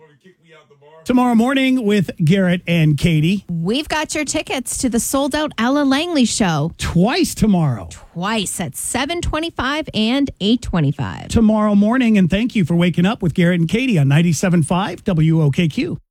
Tomorrow morning with Garrett and Katie. We've got your tickets to the sold-out Ella Langley show. Twice tomorrow. Twice at 7:25 and 8:25. Tomorrow morning, and thank you for waking up with Garrett and Katie on 97.5 WOKQ.